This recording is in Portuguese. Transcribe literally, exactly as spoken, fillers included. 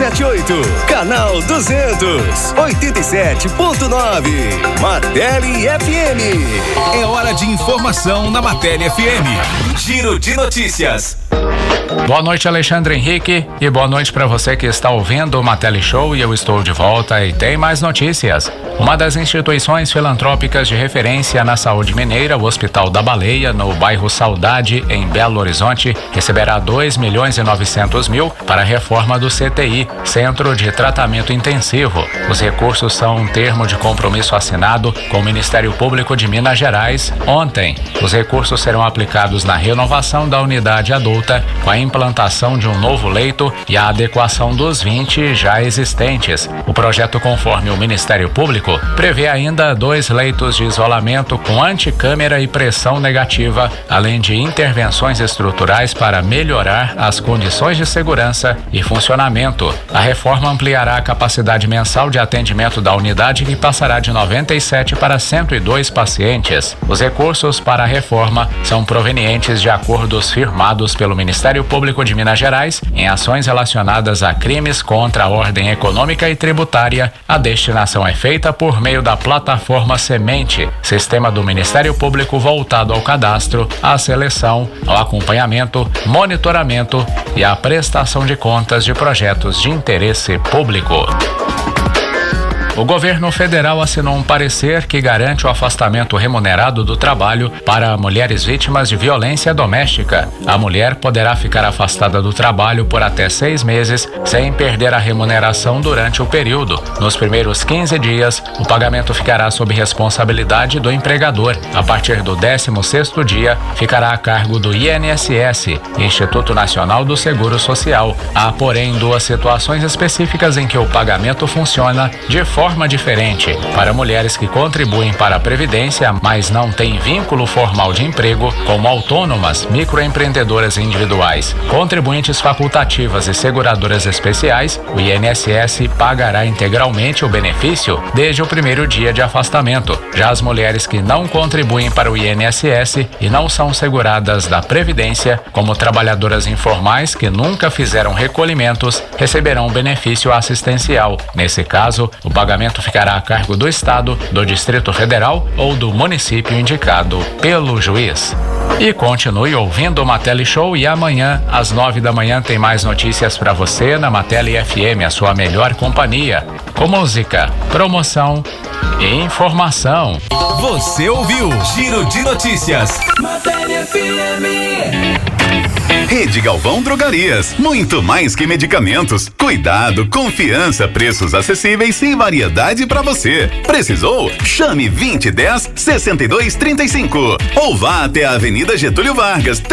sete oito. Canal duzentos, oitenta e sete ponto nove. Martelli F M. É hora de informação na Martelli F M. Giro de notícias. Boa noite, Alexandre Henrique, e boa noite para você que está ouvindo o Martelli Show, e eu estou de volta e tem mais notícias. Uma das instituições filantrópicas de referência na saúde mineira, o Hospital da Baleia, no bairro Saudade, em Belo Horizonte, receberá dois milhões e novecentos mil para a reforma do C T I, Centro de Tratamento Intensivo. Os recursos são um termo de compromisso assinado com o Ministério Público de Minas Gerais ontem. Os recursos serão aplicados na renovação da unidade adulta, com a implantação de um novo leito e a adequação dos vinte já existentes. O projeto, conforme o Ministério Público, prevê ainda dois leitos de isolamento com anticâmera e pressão negativa, além de intervenções estruturais para melhorar as condições de segurança e funcionamento. A reforma ampliará a capacidade mensal de atendimento da unidade, que passará de noventa e sete para cento e dois pacientes. Os recursos para a reforma são provenientes de acordos firmados pelo Ministério Público de Minas Gerais em ações relacionadas a crimes contra a ordem econômica e tributária. A destinação é feita por meio da plataforma Semente, sistema do Ministério Público voltado ao cadastro, à seleção, ao acompanhamento, monitoramento e à prestação de contas de projetos de interesse público. O governo federal assinou um parecer que garante o afastamento remunerado do trabalho para mulheres vítimas de violência doméstica. A mulher poderá ficar afastada do trabalho por até seis meses, sem perder a remuneração durante o período. Nos primeiros quinze dias, o pagamento ficará sob responsabilidade do empregador. A partir do décimo sexto dia, ficará a cargo do I N S S, Instituto Nacional do Seguro Social. Há, porém, duas situações específicas em que o pagamento funciona de forma forma diferente. Para mulheres que contribuem para a Previdência, mas não têm vínculo formal de emprego, como autônomas, microempreendedoras individuais, contribuintes facultativas e seguradoras especiais, o I N S S pagará integralmente o benefício desde o primeiro dia de afastamento. Já as mulheres que não contribuem para o I N S S e não são seguradas da Previdência, como trabalhadoras informais que nunca fizeram recolhimentos, receberão um benefício assistencial. Nesse caso, o pagamento ficará a cargo do Estado, do Distrito Federal ou do município indicado pelo juiz. E continue ouvindo o Martelli Show, e amanhã, às nove da manhã, tem mais notícias para você na Martelli F M, a sua melhor companhia. Com música, promoção e informação. Você ouviu Giro de Notícias. Martelli F M. Rede Galvão Drogarias, muito mais que medicamentos. Cuidado, confiança, preços acessíveis e variedade para você. Precisou? Chame vinte dez, sessenta e dois, trinta e cinco ou vá até a Avenida Getúlio Vargas,